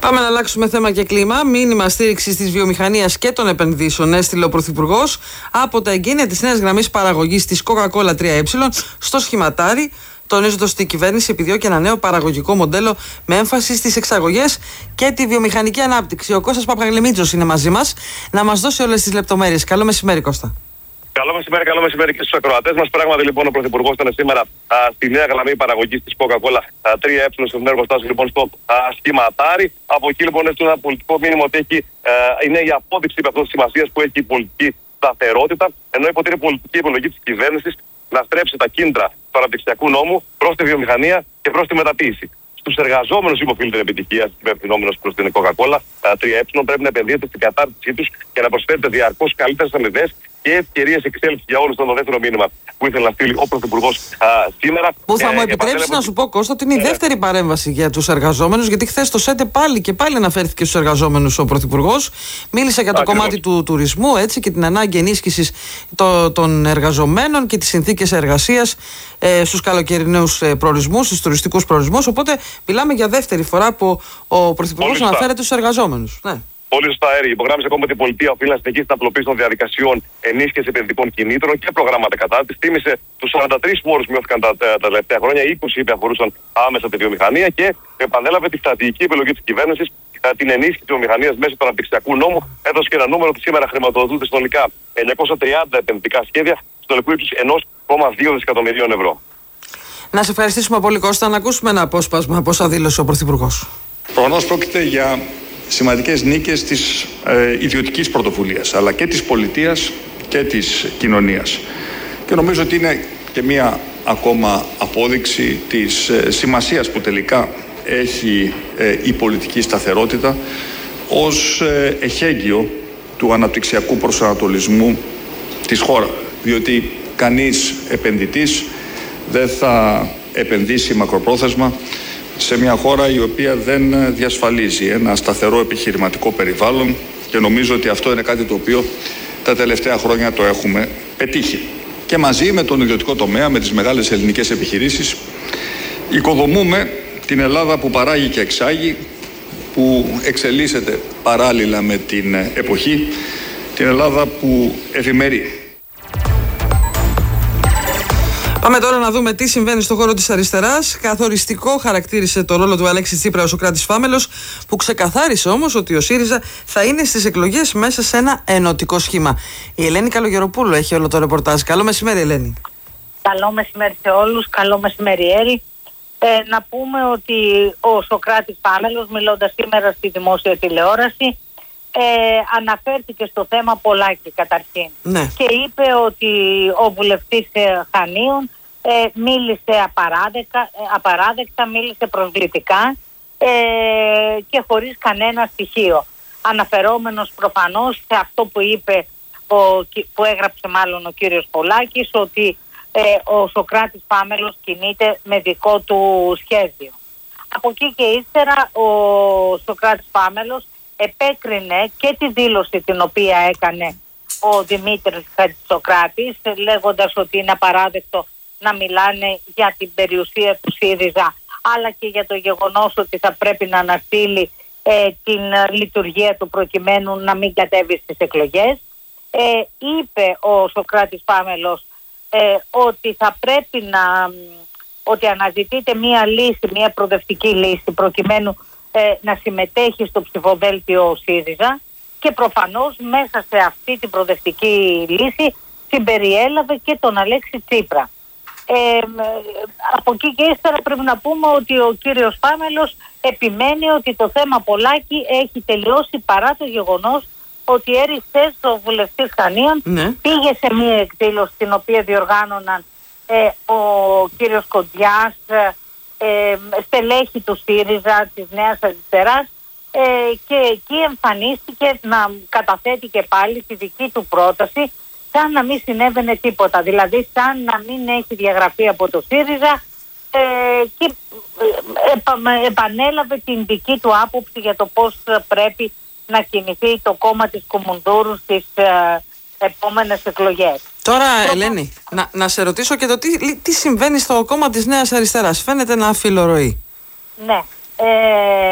Πάμε να αλλάξουμε θέμα και κλίμα. Μήνυμα στήριξη τη βιομηχανία και των επενδύσεων έστειλε ο Πρωθυπουργός από τα εγγένεια τη νέας γραμμής παραγωγής της Coca-Cola 3E στο σχηματάρι, τονίζοντας ότι η κυβέρνηση επιδιώκει ένα νέο παραγωγικό μοντέλο με έμφαση στις εξαγωγές και τη βιομηχανική ανάπτυξη. Ο Κώστας Παπαγλεμίτσος είναι μαζί μας να μας δώσει όλες τις λεπτομέρειες. Καλό μεσημέρι, Κώστα. Καλό μεσημέρι και στους ακροατές μας. Πράγματι, λοιπόν, ο Πρωθυπουργός ήταν σήμερα στη νέα γραμμή παραγωγής της Coca-Cola 3E στο νέο εργοστάσιο, λοιπόν, στο σχηματάρι. Από εκεί, λοιπόν, έστειλε ένα πολιτικό μήνυμα ότι είναι η απόδειξη της σημασίας που έχει η πολιτική σταθερότητα, ενώ είπε ότι είναι πολιτική επιλογή της κυβέρνησης να στρέψει τα κίνητρα του αναπτυξιακού νόμου προς τη βιομηχανία και προς τη μεταποίηση. Στους εργαζόμενους οφείλει την επιτυχία της υπευθυνόμενος προς την Coca-Cola 3E, πρέπει να επενδύεται στην κατάρτισή τους και να προσφέρετε διαρκώς καλύτερες αμοιβές και ευκαιρίες εξέλιξης για όλους. Το δεύτερο μήνυμα που ήθελε να στείλει ο Πρωθυπουργός σήμερα. Που θα μου επιτρέψει να σου πω, Κώστα, ότι είναι η δεύτερη παρέμβαση για τους εργαζόμενους, γιατί χθες το ΣΕΤΕ πάλι αναφέρθηκε στους εργαζόμενους ο Πρωθυπουργός. Μίλησε για το κομμάτι του τουρισμού, έτσι, και την ανάγκη ενίσχυσης των εργαζομένων και τις συνθήκες εργασίας στους καλοκαιρινούς προορισμούς, στους τουριστικούς προορισμούς. Οπότε μιλάμε για δεύτερη φορά που ο Πρωθυπουργός αναφέρεται στους εργαζόμενους. Ναι. Πολύ σωστά, Έρη. Υπογράμμισε ακόμα ότι η πολιτεία οφείλει να συνεχίσει την απλοποίηση των διαδικασιών ενίσχυση επενδυτικών κινήτρων και προγράμματα κατάρτισης. Τίμησε τους 43 φόρους που μειώθηκαν τα τελευταία χρόνια, 20 είπε αφορούσαν άμεσα τη βιομηχανία και επανέλαβε τη στρατηγική επιλογή της κυβέρνησης, την ενίσχυση της βιομηχανίας μέσω του αναπτυξιακού νόμου. Έδωσε και ένα νούμερο ότι σήμερα χρηματοδοτούνται συνολικά 930 επενδυτικά σχέδια στο τελικό ύψος 1,2 δισεκατομμυρίων ευρώ. Να σε ευχαριστήσουμε πολύ, Κώστα. Να ακούσουμε ένα απόσπασμα από όσα δήλωσε ο Πρωθυπουργός. Προφανώς πρόκειται για σημαντικές νίκες της ιδιωτικής πρωτοβουλίας, αλλά και της πολιτείας και της κοινωνίας. Και νομίζω ότι είναι και μία ακόμα απόδειξη της σημασίας που τελικά έχει η πολιτική σταθερότητα ως εχέγγυο του αναπτυξιακού προσανατολισμού της χώρας. Διότι κανείς επενδυτής δεν θα επενδύσει μακροπρόθεσμα σε μια χώρα η οποία δεν διασφαλίζει ένα σταθερό επιχειρηματικό περιβάλλον, και νομίζω ότι αυτό είναι κάτι το οποίο τα τελευταία χρόνια το έχουμε πετύχει. Και μαζί με τον ιδιωτικό τομέα, με τις μεγάλες ελληνικές επιχειρήσεις, οικοδομούμε την Ελλάδα που παράγει και εξάγει, που εξελίσσεται παράλληλα με την εποχή, την Ελλάδα που ευημερεί. Πάμε τώρα να δούμε τι συμβαίνει στον χώρο της αριστεράς. Καθοριστικό χαρακτήρισε το ρόλο του Αλέξη Τσίπρα ο Σωκράτης Φάμελος, που ξεκαθάρισε όμως ότι ο ΣΥΡΙΖΑ θα είναι στις εκλογές μέσα σε ένα ενωτικό σχήμα. Η Ελένη Καλογεροπούλου έχει όλο το ρεπορτάζ. Καλό μεσημέρι, Ελένη. Καλό μεσημέρι σε όλους. Καλό μεσημέρι, Έρη. Να πούμε ότι ο Σωκράτης Φάμελος, μιλώντας σήμερα στη δημόσια τηλεόραση, αναφέρθηκε στο θέμα Πολάκη καταρχήν. Ναι. Και είπε ότι ο βουλευτής Χανίων μίλησε απαράδεκτα, μίλησε προσβλητικά και χωρίς κανένα στοιχείο. Αναφερόμενος προφανώς σε αυτό που είπε, που έγραψε μάλλον ο κύριος Πολάκης, ότι ο Σωκράτης Φάμελος κινείται με δικό του σχέδιο. Από εκεί και ύστερα ο Σωκράτης Φάμελος επέκρινε και τη δήλωση την οποία έκανε ο Δημήτρης Χατζησοκράτης, λέγοντας ότι είναι απαράδεκτο να μιλάνε για την περιουσία του ΣΥΡΙΖΑ, αλλά και για το γεγονός ότι θα πρέπει να αναστείλει την λειτουργία του προκειμένου να μην κατέβει στις εκλογές. Είπε ο Σωκράτης Φάμελος ότι θα πρέπει ότι αναζητείται μία λύση, μία προοδευτική λύση προκειμένου να συμμετέχει στο ψηφοδέλτιο ο ΣΥΡΙΖΑ, και προφανώς μέσα σε αυτή την προοδευτική λύση συμπεριέλαβε και τον Αλέξη Τσίπρα. Από εκεί και ύστερα πρέπει να πούμε ότι ο κύριος Φάμελος επιμένει ότι το θέμα Πολάκη έχει τελειώσει, παρά το γεγονός ότι χθες ο βουλευτής Χανίων πήγε σε μία εκδήλωση την οποία διοργάνωναν ο κύριος Κοντιάς, στελέχη του ΣΥΡΙΖΑ, της Νέας Αριστεράς, και εκεί εμφανίστηκε να καταθέτει και πάλι τη δική του πρόταση, σαν να μην συνέβαινε τίποτα, δηλαδή σαν να μην έχει διαγραφεί από το ΣΥΡΙΖΑ, και επανέλαβε την δική του άποψη για το πώς πρέπει να κινηθεί το κόμμα της Κουμουνδούρου στις επόμενες εκλογές. Τώρα, Ελένη, να σε ρωτήσω και το τι συμβαίνει στο κόμμα της Νέας Αριστεράς. Φαίνεται να φιλορροεί. Ναι.